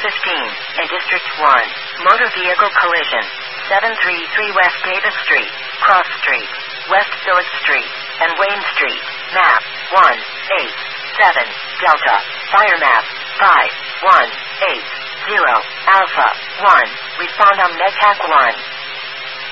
in District 1, motor vehicle collision, 733 West Davis Street, Cross Street, West Village Street, and Wayne Street, map 187, Delta, fire map 5180, Alpha 1, respond on MedTac 1.